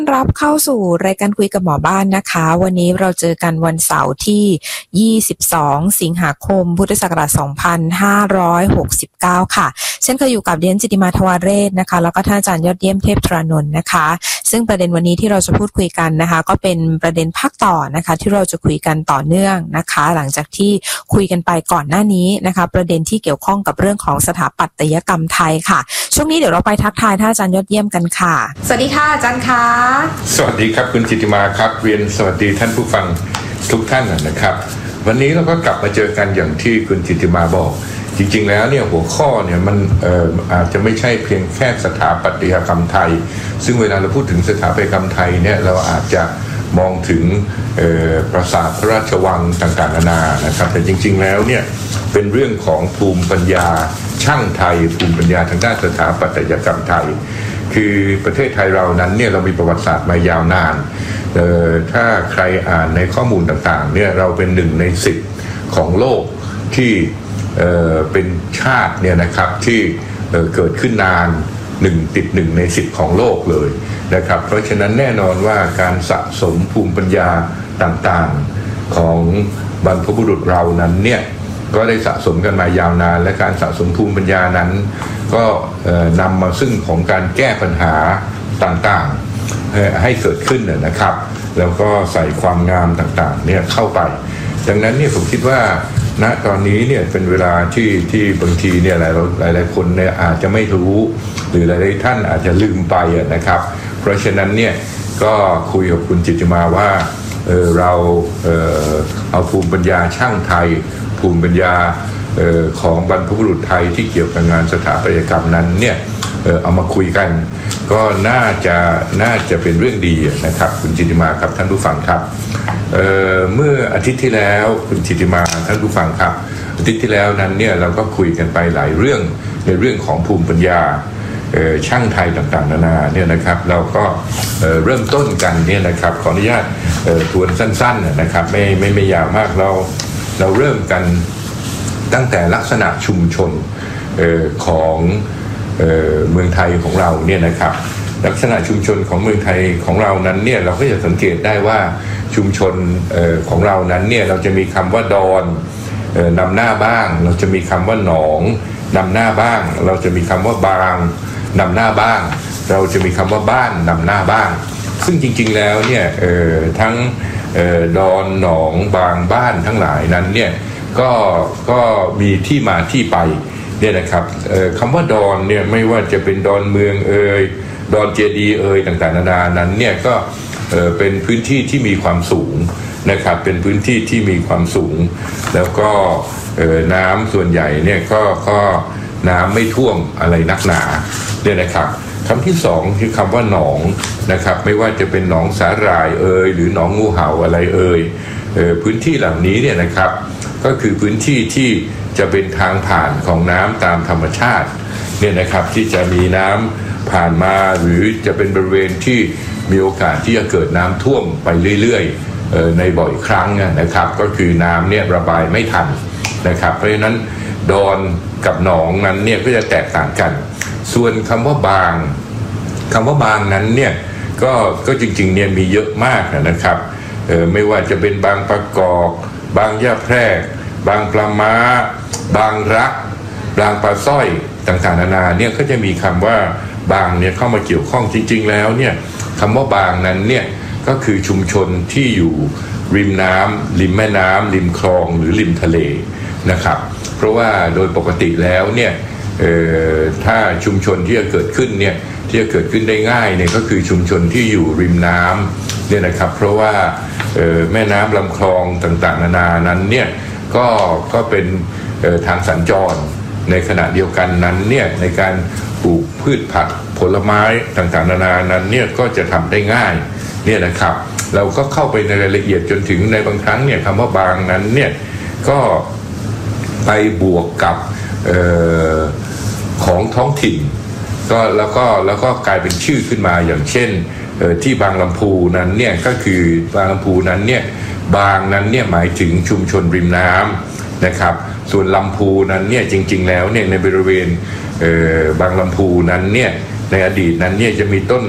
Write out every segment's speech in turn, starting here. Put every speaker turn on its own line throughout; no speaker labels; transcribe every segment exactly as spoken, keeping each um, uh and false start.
รับเข้าสู่รายการคุยกับหมอบ้านนะคะวันนี้เราเจอกันวันเสาร์ที่ยี่สิบสองสิงหาคมพุทธศักราชสองพันห้าร้อยหกสิบเก้าค่ะเช่นเคยอยู่กับเดียนจิติมาทวาเรศนะคะแล้วก็ท่านอาจารย์ยอดเยี่ยมเทพตรานนท์นะคะซึ่งประเด็นวันนี้ที่เราจะพูดคุยกันนะคะก็เป็นประเด็นภาคต่อนะคะที่เราจะคุยกันต่อเนื่องนะคะหลังจากที่คุยกันไปก่อนหน้านี้นะคะประเด็นที่เกี่ยวข้องกับเรื่องของสถาปัตยกรรมไทยค่ะช่วงนี้เดี๋ยวเราไปทักทายท่านอาจารย์ยอดเยี่ยมกันค่ะสวัสดีค่ะอาจารย์คะ
สวัสดีครับคุณจิติมาครับเรียนสวัสดีท่านผู้ฟังทุกท่านนะครับวันนี้เราก็กลับมาเจอกันอย่างที่คุณจิติมาบอกจริงๆแล้วเนี่ยหัวข้อเนี่ยมันเอ่ออาจจะไม่ใช่เพียงแค่สถาปัตยกรรมไทยซึ่งเวลาเราพูดถึงสถาปัตยกรรมไทยเนี่ยเราอาจจะมองถึงปราสาทพระราชวังต่างๆนานานะครับแต่จริงๆแล้วเนี่ยเป็นเรื่องของภูมิปัญญาช่างไทยภูมิปัญญาทางด้านสถาปัตยกรรมไทยคือประเทศไทยเรานั้นเนี่ยเรามีประวัติศาสตร์มายาวนานถ้าใครอ่านในข้อมูลต่างๆเนี่ยเราเป็นหนึ่งในสิบของโลกที่เอ่อเป็นชาติเนี่ยนะครับที่เอ่อเกิดขึ้นนานหนึ่งติดหนึ่งในสิบของโลกเลยนะครับเพราะฉะนั้นแน่นอนว่าการสะสมภูมิปัญญาต่างๆของบรรพบุรุษเรานั้นเนี่ยก็ได้สะสมกันมายาวนานและการสะสมภูมิปัญญานั้นก็นำมาซึ่งของการแก้ปัญหาต่างๆให้เกิดขึ้นนะครับแล้วก็ใส่ความงามต่างๆเนี่ยเข้าไปดังนั้นเนี่ยผมคิดว่าณตอนนี้เนี่ยเป็นเวลาที่ที่บางทีเนี่ยหลายหลายหลายคนเนี่ยอาจจะไม่รู้หรือหลายๆท่านอาจจะลืมไปนะครับเพราะฉะนั้นเนี่ยก็คุยกับคุณจิตมาว่าเออเราเออเอาภูมิปัญญาช่างไทยภูมิปัญญาเอ่อของบรรพบุรุษไทยที่เกี่ยวกับงานสถาปัตยกรรมนั้นเนี่ยเอ่อเอามาคุยกันก็น่าจะน่าจะเป็นเรื่องดีนะครับคุณจิติมาครับท่านผู้ฟังครับเอ่อเมื่ออาทิตย์ที่แล้วคุณจิติมาท่านผู้ฟังครับอาทิตย์ที่แล้วนั้นเนี่ยเราก็คุยกันไปหลายเรื่องในเรื่องของภูมิปัญญาเอ่อช่างไทยต่างๆนานาเนี่ยนะครับเราก็เอ่อเริ่มต้นกันเนี่ยนะครับขออนุญาตเอ่อทวนสั้นๆนะครับไม่ไม่ไม่ยาวมากเราเราเริ่มกันตั้งแต่ลักษณะชุมชนเอ่อของเอ่อเมืองไทยของเราเนี่ยนะครับลักษณะชุมชนของเมืองไทยของเรานั้นเนี่ยเราก็จะสังเกตได้ว่าชุมชนเอ่อของเรานั้นเนี่ยเราจะมีคำว่าดอนเอ่อนำหน้าบ้างเราจะมีคำว่าหนองนำหน้าบ้างเราจะมีคำว่าบางนำหน้าบ้างเราจะมีคำว่าบ้านนำหน้าบ้างซึ่งจริงๆแล้วเนี่ยเอ่อทั้งเอ่อดอนหนองบางบ้านทั้งหลายนั้นเนี่ยก็ก็มีที่มาที่ไปเนี่ยนะครับคำว่าดอนเนี่ยไม่ว่าจะเป็นดอนเมืองเอ่ยดอนเจดีย์เอ่ยต่างๆนานานั้นเนี่ยก็เอ่อเป็นพื้นที่ที่มีความสูงนะครับเป็นพื้นที่ที่มีความสูงแล้วก็เอ่อน้ำส่วนใหญ่เนี่ยก็ก็น้ำไม่ท่วมอะไรนักหนาเนี่ยนะครับคำที่สองคือคำว่าหนองนะครับไม่ว่าจะเป็นหนองสาหร่ายเอ่ยหรือหนองงูเห่าอะไรเอ่ยเอ่อพื้นที่เหล่านี้เนี่ยนะครับก็คือพื้นที่ที่จะเป็นทางผ่านของน้ำตามธรรมชาติเนี่ยนะครับที่จะมีน้ำผ่านมาหรือจะเป็นบริเวณที่มีโอกาสที่จะเกิดน้ำท่วมไปเรื่อยๆในบ่อยครั้งนะครับก็คือน้ำเนี่ยระบายไม่ทันนะครับเพราะฉะนั้นดอนกับหนองนั้นเนี่ยก็จะแตกต่างกันส่วนคำว่าบางคำว่าบางนั้นเนี่ยก็ก็จริงๆเนี่ยมีเยอะมากนะครับเออไม่ว่าจะเป็นบางประกอบบางย่าแพรกบางปลาม้าบางรักบางปลาสร้อยต่างๆนานาเนี่ยก็จะมีคำว่าบางเนี่ยเข้ามาเกี่ยวข้องจริงๆแล้วเนี่ยคำว่าบางนั้นเนี่ยก็คือชุมชนที่อยู่ริมน้ำริมแม่น้ำริมคลองหรือริมทะเลนะครับเพราะว่าโดยปกติแล้วเนี่ยเอ่อถ้าชุมชนที่จะเกิดขึ้นเนี่ยที่จะเกิดขึ้นได้ง่ายเนี่ยก็คือชุมชนที่อยู่ริมน้ำเนี่ยนะครับเพราะว่าแม่น้ำลำคลองต่างๆนานานั้นเนี่ยก็ก็เป็นทางสัญจรในขณะเดียวกันนั้นเนี่ยในการปลูกพืชผักผลไม้ต่างๆนานานั้นเนี่ยก็จะทำได้ง่ายเนี่ยนะครับเราก็เข้าไปในรายละเอียดจนถึงในบางครั้งเนี่ยคำว่าบางนั้นเนี่ยก็ไปบวกกับเอ่อของท้องถิ่นก็แล้วก็แล้วก็กลายเป็นชื่อขึ้นมาอย่างเช่นที่บางลำพูนั้นเนี่ยก็คือบางลำพูนั้นเนี่ยบางนั้นเนี่ยหมายถึงชุมชนริมน้ำนะครับส่วนลำพูนั้นเนี่ยจริงๆแล้วเนี่ยในบริเวณบางลำพูนั้นเนี่ยในอดีตนั้นเนี่ยจะมีต้น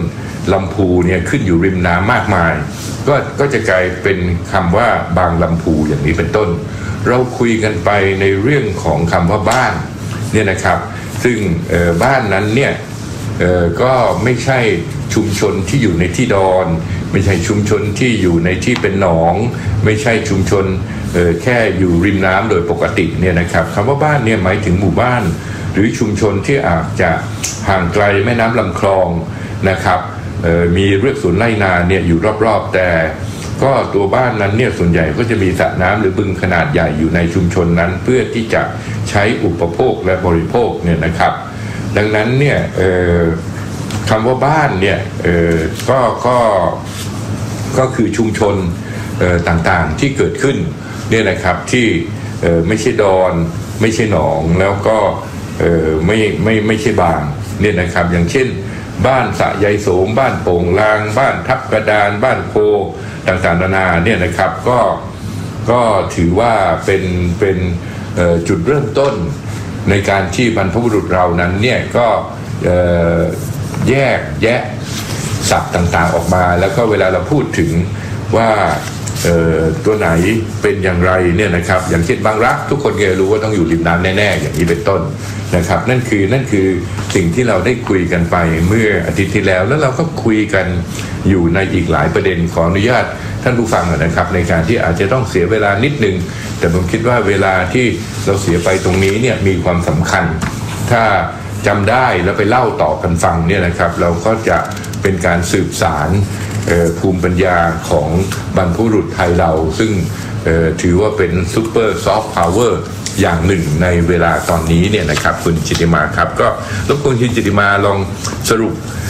ลำพูเนี่ยขึ้นอยู่ริมน้ำมากมายก็ก็จะกลายเป็นคำว่าบางลำพูอย่างนี้เป็นต้นเราคุยกันไปในเรื่องของคำว่าบ้านเนี่ยนะครับซึ่งบ้านนั้นเนี่ยก็ไม่ใช่ชุมชนที่อยู่ในที่ดอนไม่ใช่ชุมชนที่อยู่ในที่เป็นหนองไม่ใช่ชุมชนแค่อยู่ริมน้ำโดยปกติเนี่ยนะครับคำว่าบ้านเนี่ยหมายถึงหมู่บ้านหรือชุมชนที่อาจจะห่างไกลแม่น้ำลำคลองนะครับมีเรือกสวนไร่นาเนี่ยอยู่รอบๆแต่ก็ตัวบ้านนั้นเนี่ยส่วนใหญ่ก็จะมีสระน้ำหรือบึงขนาดใหญ่อยู่ในชุมชนนั้นเพื่อที่จะใช้อุปโภคและบริโภคเนี่ยนะครับดังนั้นเนี่ยคำว่าบ้านเนี่ยก็ก็ก็คือชุมชนต่างๆที่เกิดขึ้นเนี่ยนะครับที่ไม่ใช่ดอนไม่ใช่หนองแล้วก็ไม่ไม่ไม่ใช่บางเนี่ยนะครับอย่างเช่นบ้านสะใยโสมบ้านโป่งลางบ้านทับกระดานบ้านโพต่างๆนานาเนี่ยนะครับก็ก็ถือว่าเป็นเป็นจุดเริ่มต้นในการที่บรรพบุรุษเรานั้นเนี่ยก็แยกแยะศัพท์ต่างๆออกมาแล้วก็เวลาเราพูดถึงว่าตัวไหนเป็นอย่างไรเนี่ยนะครับอย่างเช่นบางรักทุกคนก็รู้ว่าต้องอยู่ริมน้ำแน่ๆอย่างนี้เป็นต้นนะครับนั่นคือนั่นคือสิ่งที่เราได้คุยกันไปเมื่ออาทิตย์ที่แล้วแล้วเราก็คุยกันอยู่ในอีกหลายประเด็นขออนุญาตท่านผู้ฟังนะครับในการที่อาจจะต้องเสียเวลานิดนึงแต่ผมคิดว่าเวลาที่เราเสียไปตรงนี้เนี่ยมีความสำคัญถ้าจำได้แล้วไปเล่าต่อกันฟังเนี่ยนะครับเราก็จะเป็นการสืบสารภูมิปัญญาของบรรพบุรุษไทยเราซึ่งถือว่าเป็นซูเปอร์ซอฟต์พาวเวอร์อย่างหนึ่งในเวลาตอนนี้เนี่ยนะครับคุณจิติมาครับก็รบกวนคุณจิติมาลองสรุป